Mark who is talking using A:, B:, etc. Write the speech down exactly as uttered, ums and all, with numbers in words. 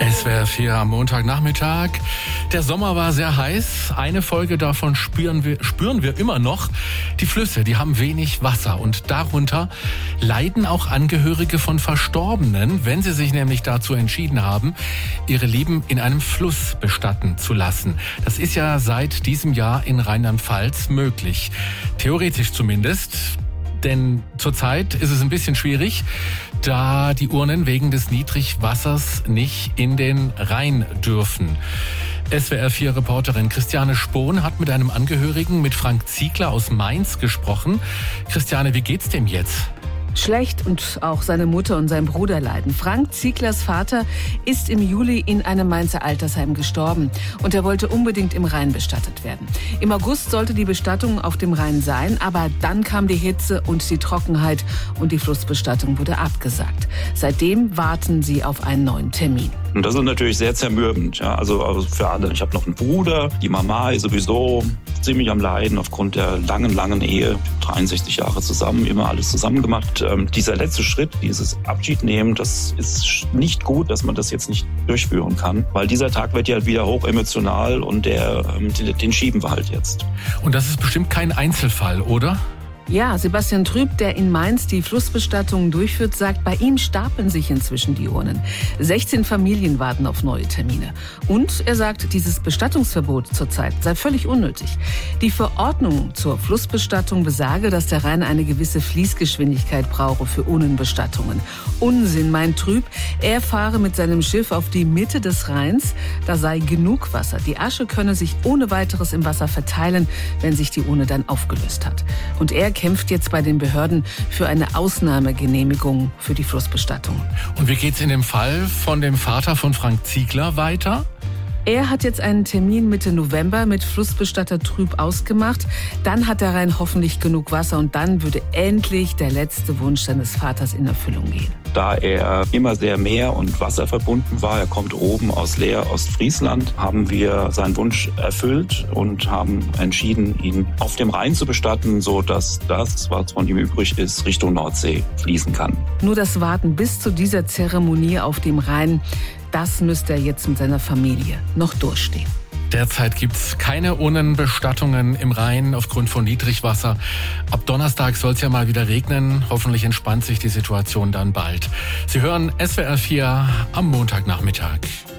A: S W R vier am Montagnachmittag. Der Sommer war sehr heiß. Eine Folge davon spüren wir, spüren wir immer noch. Die Flüsse, die haben wenig Wasser und darunter leiden auch Angehörige von Verstorbenen, wenn sie sich nämlich dazu entschieden haben, ihre Lieben in einem Fluss bestatten zu lassen. Das ist ja seit diesem Jahr in Rheinland-Pfalz möglich. Theoretisch zumindest. Denn zurzeit ist es ein bisschen schwierig, da die Urnen wegen des Niedrigwassers nicht in den Rhein dürfen. S W R vier Reporterin Christiane Spohn hat mit einem Angehörigen, mit Frank Ziegler aus Mainz, gesprochen. Christiane, wie geht's dem jetzt?
B: Schlecht, und auch seine Mutter und sein Bruder leiden. Frank Zieglers Vater ist im Juli in einem Mainzer Altersheim gestorben und er wollte unbedingt im Rhein bestattet werden. Im August sollte die Bestattung auf dem Rhein sein, aber dann kam die Hitze und die Trockenheit und die Flussbestattung wurde abgesagt. Seitdem warten sie auf einen neuen Termin.
C: Und das ist natürlich sehr zermürbend, ja, also, also für alle. Ich habe noch einen Bruder, die Mama ist sowieso ziemlich am Leiden aufgrund der langen, langen Ehe. dreiundsechzig Jahre zusammen, immer alles zusammen gemacht. Ähm, dieser letzte Schritt, dieses Abschied nehmen, das ist nicht gut, dass man das jetzt nicht durchführen kann, weil dieser Tag wird ja wieder hoch emotional und der, ähm, den, den schieben wir halt jetzt.
A: Und das ist bestimmt kein Einzelfall, oder?
B: Ja, Sebastian Trüb, der in Mainz die Flussbestattungen durchführt, sagt, bei ihm stapeln sich inzwischen die Urnen. sechzehn Familien warten auf neue Termine. Und er sagt, dieses Bestattungsverbot zurzeit sei völlig unnötig. Die Verordnung zur Flussbestattung besage, dass der Rhein eine gewisse Fließgeschwindigkeit brauche für Urnenbestattungen. Unsinn, meint Trüb. Er fahre mit seinem Schiff auf die Mitte des Rheins. Da sei genug Wasser. Die Asche könne sich ohne weiteres im Wasser verteilen, wenn sich die Urne dann aufgelöst hat. Und er kämpft jetzt bei den Behörden für eine Ausnahmegenehmigung für die Flussbestattung.
A: Und wie geht's in dem Fall von dem Vater von Frank Ziegler weiter?
B: Er hat jetzt einen Termin Mitte November mit Flussbestatter Trüb ausgemacht. Dann hat der Rhein hoffentlich genug Wasser und dann würde endlich der letzte Wunsch seines Vaters in Erfüllung gehen.
C: Da er immer sehr meer- und wasserverbunden war, er kommt oben aus Leer, Ostfriesland, haben wir seinen Wunsch erfüllt und haben entschieden, ihn auf dem Rhein zu bestatten, sodass das, was von ihm übrig ist, Richtung Nordsee fließen kann.
B: Nur das Warten bis zu dieser Zeremonie auf dem Rhein, das müsste er jetzt mit seiner Familie noch durchstehen.
A: Derzeit gibt's keine Urnenbestattungen im Rhein aufgrund von Niedrigwasser. Ab Donnerstag soll es ja mal wieder regnen. Hoffentlich entspannt sich die Situation dann bald. Sie hören S W R vier am Montagnachmittag.